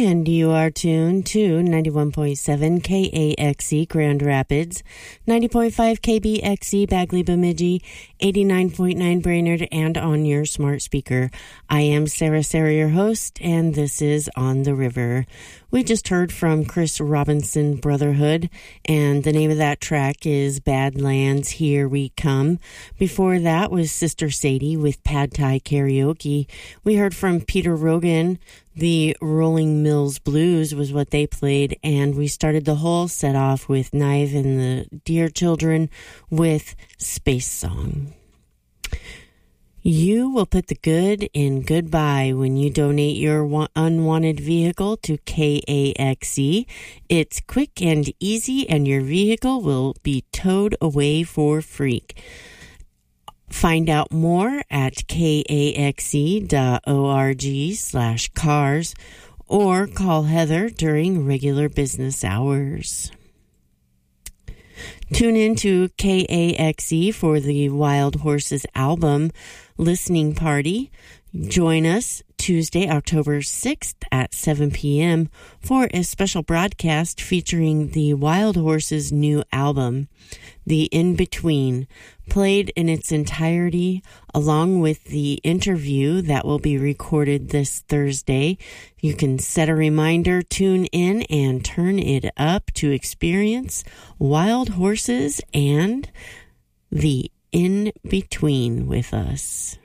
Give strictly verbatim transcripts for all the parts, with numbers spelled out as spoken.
And you are tuned to ninety-one point seven K A X E Grand Rapids, ninety point five K B X E Bagley Bemidji, eighty-nine point nine Brainerd, and on your smart speaker. I am Sarah Sarah, your host, and this is On the River. We just heard from Chris Robinson Brotherhood, and the name of that track is Badlands, Here We Come. Before that was Sister Sadie with Pad Thai Karaoke. We heard from Peter Rogan. The Rolling Mills Blues was what they played, and we started the whole set off with Knive and the Dear Children with Space Song. You will put the good in goodbye when you donate your unwanted vehicle to K A X E. It's quick and easy, and your vehicle will be towed away for free. Find out more at kaxe dot org slash cars or call Heather during regular business hours. Tune in to K A X E for the Wild Horses album listening party. Join us Tuesday, October sixth at seven p.m. for a special broadcast featuring the Wild Horses' new album, The In-Between, played in its entirety along with the interview that will be recorded this Thursday. You can set a reminder, tune in, and turn it up to experience Wild Horses and The In-Between with us.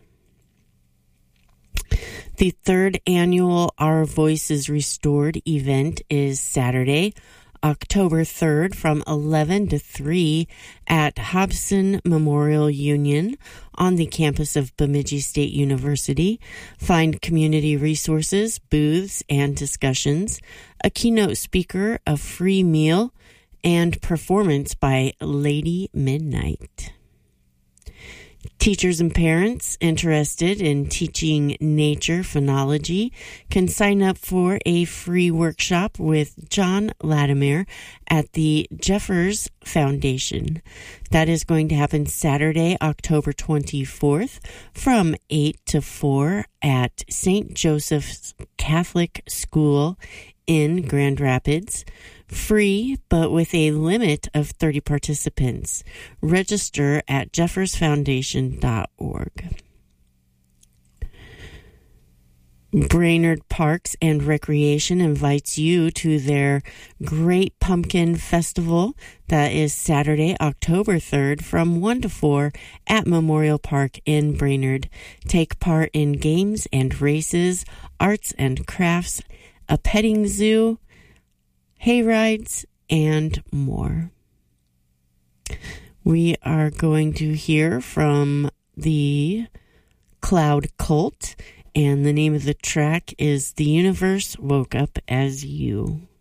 The third annual Our Voices Restored event is Saturday, October third from eleven to three at Hobson Memorial Union on the campus of Bemidji State University. Find community resources, booths, and discussions, a keynote speaker, a free meal, and performance by Lady Midnight. Teachers and parents interested in teaching nature phenology can sign up for a free workshop with John Latimer at the Jeffers Foundation. That is going to happen Saturday, October twenty-fourth from eight to four at Saint Joseph's Catholic School in Grand Rapids. Free, but with a limit of thirty participants. Register at jeffers foundation dot org. Brainerd Parks and Recreation invites you to their Great Pumpkin Festival. That is Saturday, October third from one to four at Memorial Park in Brainerd. Take part in games and races, arts and crafts, a petting zoo, hay rides, and more. We are going to hear from the Cloud Cult, and the name of the track is The Universe Woke Up As You.